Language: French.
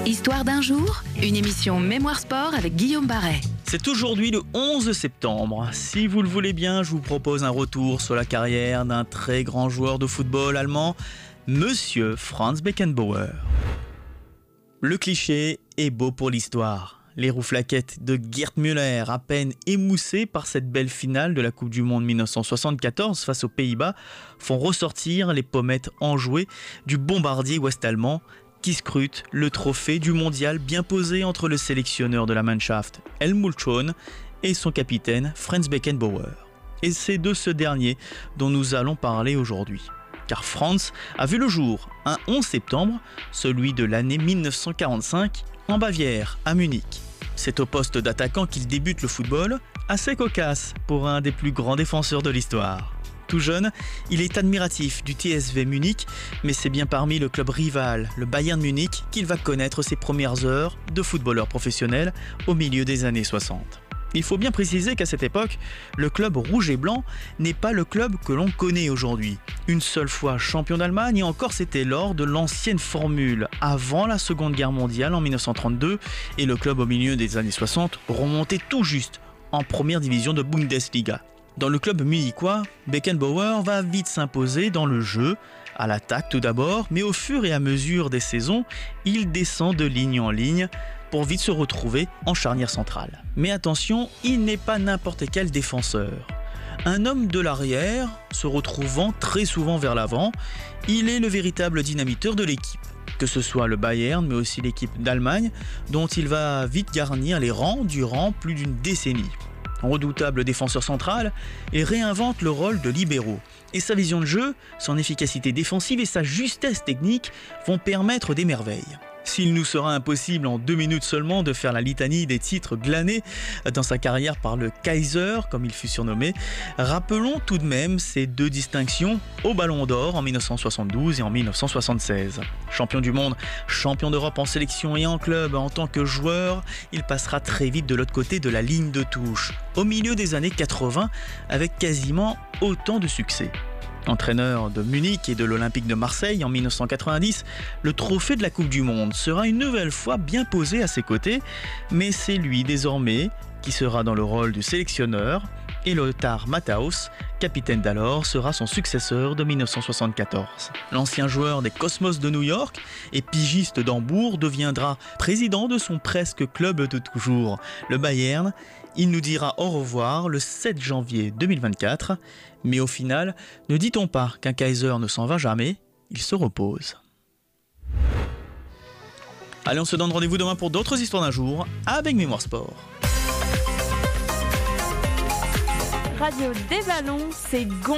Histoire d'un jour, une émission Mémoire Sport avec Guillaume Barret. C'est aujourd'hui le 11 septembre. Si vous le voulez bien, je vous propose un retour sur la carrière d'un très grand joueur de football allemand, Monsieur Franz Beckenbauer. Le cliché est beau pour l'histoire. Les rouflaquettes de Gerd Müller, à peine émoussées par cette belle finale de la Coupe du Monde 1974 face aux Pays-Bas, font ressortir les pommettes enjouées du bombardier ouest-allemand qui scrute le trophée du mondial bien posé entre le sélectionneur de la Mannschaft, Helmut Schön, et son capitaine, Franz Beckenbauer. Et c'est de ce dernier dont nous allons parler aujourd'hui. Car Franz a vu le jour un 11 septembre, celui de l'année 1945, en Bavière, à Munich. C'est au poste d'attaquant qu'il débute le football, assez cocasse pour un des plus grands défenseurs de l'histoire. Tout jeune, il est admiratif du TSV Munich, mais c'est bien parmi le club rival, le Bayern Munich, qu'il va connaître ses premières heures de footballeur professionnel au milieu des années 60. Il faut bien préciser qu'à cette époque, le club rouge et blanc n'est pas le club que l'on connaît aujourd'hui. Une seule fois champion d'Allemagne, et encore c'était lors de l'ancienne formule avant la Seconde Guerre mondiale en 1932, et le club au milieu des années 60 remontait tout juste en première division de Bundesliga. Dans le club munichois, Beckenbauer va vite s'imposer dans le jeu, à l'attaque tout d'abord, mais au fur et à mesure des saisons, il descend de ligne en ligne pour vite se retrouver en charnière centrale. Mais attention, il n'est pas n'importe quel défenseur. Un homme de l'arrière, se retrouvant très souvent vers l'avant, il est le véritable dynamiteur de l'équipe. Que ce soit le Bayern, mais aussi l'équipe d'Allemagne, dont il va vite garnir les rangs durant plus d'une décennie. Redoutable défenseur central, il réinvente le rôle de libéraux. Et sa vision de jeu, son efficacité défensive et sa justesse technique vont permettre des merveilles. S'il nous sera impossible en 2 minutes seulement de faire la litanie des titres glanés dans sa carrière par le Kaiser, comme il fut surnommé, rappelons tout de même ces 2 distinctions au Ballon d'Or en 1972 et en 1976. Champion du monde, champion d'Europe en sélection et en club, en tant que joueur, il passera très vite de l'autre côté de la ligne de touche, au milieu des années 80, avec quasiment autant de succès. Entraîneur de Munich et de l'Olympique de Marseille en 1990, le trophée de la Coupe du Monde sera une nouvelle fois bien posé à ses côtés, mais c'est lui désormais qui sera dans le rôle du sélectionneur et Lothar Matthaus, capitaine d'alors, sera son successeur de 1974. L'ancien joueur des Cosmos de New York et pigiste d'Hambourg deviendra président de son presque club de toujours, le Bayern. Il nous dira au revoir le 7 janvier 2024, mais au final, ne dit-on pas qu'un Kaiser ne s'en va jamais, il se repose. Allez, on se donne rendez-vous demain pour d'autres histoires d'un jour avec Mémoire Sport. Radio des Ballons, c'est